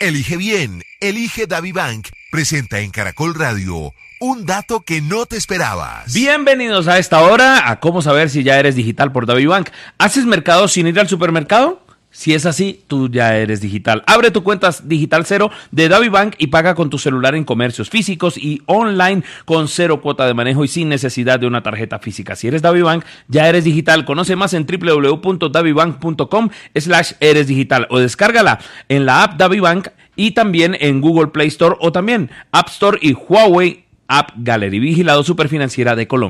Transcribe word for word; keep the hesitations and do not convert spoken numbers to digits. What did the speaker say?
Elige bien, elige DaviBank. Presenta en Caracol Radio un dato que no te esperabas. Bienvenidos a esta hora a cómo saber si ya eres digital por DaviBank. ¿Haces mercado sin ir al supermercado? Si es así, tú ya eres digital. Abre tu cuenta Digital Cero de DaviBank y paga con tu celular en comercios físicos y online con cero cuota de manejo y sin necesidad de una tarjeta física. Si eres DaviBank, ya eres digital. Conoce más en w w w punto davibank punto com slash eres digital o descárgala en la app DaviBank y también en Google Play Store o también App Store y Huawei App Gallery. Vigilado Superfinanciera de Colombia.